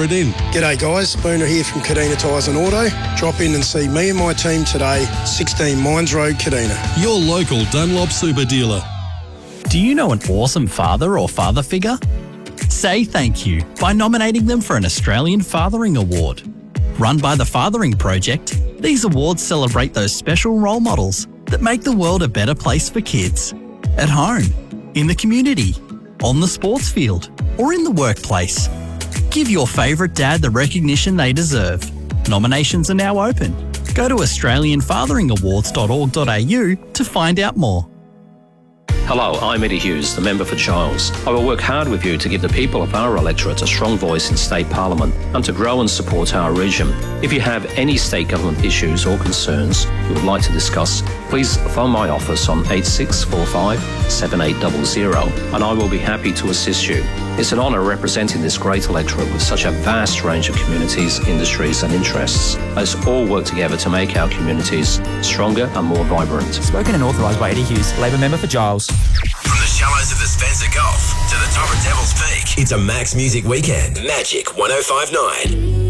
offer it in. G'day guys, Spooner here from Kadina Tyres and Auto. Drop in and see me and my team today, 16 Mines Road, Kadina. Your local Dunlop super dealer. Do you know an awesome father or father figure? Say thank you by nominating them for an Australian Fathering Award. Run by the Fathering Project, these awards celebrate those special role models that make the world a better place for kids. At home, in the community, on the sports field, or in the workplace. Give your favourite dad the recognition they deserve. Nominations are now open. Go to australianfatheringawards.org.au to find out more. Hello, I'm Eddie Hughes, the member for Giles. I will work hard with you to give the people of our electorate a strong voice in State Parliament and to grow and support our region. If you have any state government issues or concerns you would like to discuss, please phone my office on 8645 7800 and I will be happy to assist you. It's an honour representing this great electorate with such a vast range of communities, industries and interests. Let's all work together to make our communities stronger and more vibrant. Spoken and authorised by Eddie Hughes, Labor member for Giles. From the shallows of the Spencer Gulf to the top of Devil's Peak, it's a Max Music Weekend. Magic 105.9.